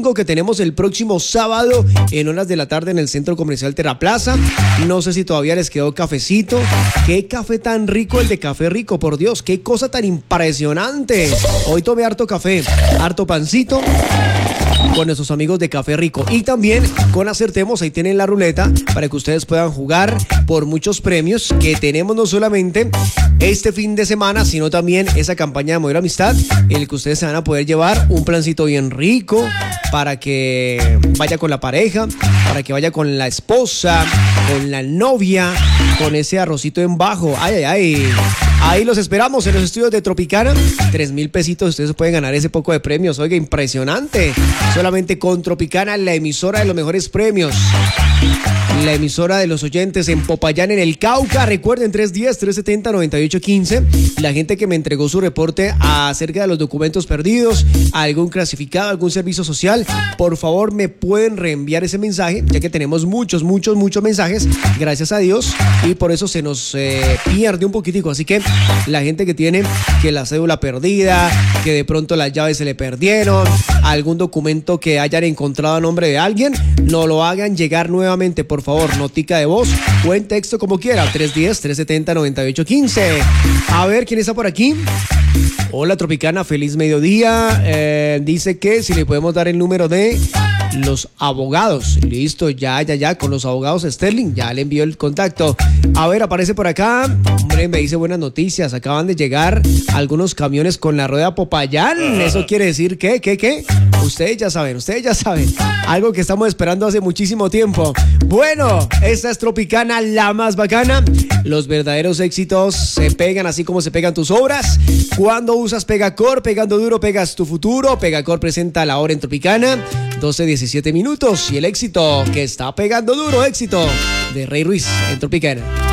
que tenemos el próximo sábado en horas de la tarde en el Centro Comercial Terraplaza. No sé si todavía les quedó cafecito. Qué café tan rico el de Café Rico, por Dios, qué cosa tan impresionante. Hoy tomé harto café, harto pancito con nuestros amigos de Café Rico. Y también con Acertemos, ahí tienen la ruleta para que ustedes puedan jugar por muchos premios que tenemos no solamente este fin de semana, sino también esa campaña de Modelo Amistad, en el que ustedes se van a poder llevar un plancito bien rico para que vaya con la pareja, para que vaya con la esposa, con la novia, con ese arrocito en bajo. Ay, ay, ay. Ahí los esperamos en los estudios de Tropicana. 3,000 pesitos, ustedes pueden ganar ese poco de premios. Oiga, impresionante. Solamente con Tropicana, la emisora de los mejores premios. La emisora de los oyentes en Popayán, en el Cauca. Recuerden, 310-370-9815. La gente que me entregó su reporte acerca de los documentos perdidos, algún clasificado, algún servicio social, por favor me pueden reenviar ese mensaje, ya que tenemos muchos mensajes, gracias a Dios, y por eso se nos pierde un poquitico. Así que la gente que tiene que la cédula perdida, que de pronto las llaves se le perdieron, algún documento que hayan encontrado a nombre de alguien, no lo hagan llegar nuevamente, por favor, notica de voz o en texto como quiera, 310-370-9815. A ver, ¿quién está por aquí? Hola Tropicana, feliz mediodía. Dice que si le podemos dar el número de los abogados. Listo, ya, con los abogados Sterling, ya le envió el contacto. A ver, aparece por acá. Hombre, me dice buenas noticias. Acaban de llegar algunos camiones con la rueda Popayán. ¿Eso quiere decir qué? Ustedes ya saben. Algo que estamos esperando hace muchísimo tiempo. Bueno, esta es Tropicana, la más bacana. Los verdaderos éxitos se pegan así como se pegan tus obras. Cuando usas Pegacor, pegando duro, pegas tu futuro. Pegacor presenta la hora en Tropicana. 12:17 minutos y el éxito que está pegando duro, éxito de Rey Ruiz en Tropicana.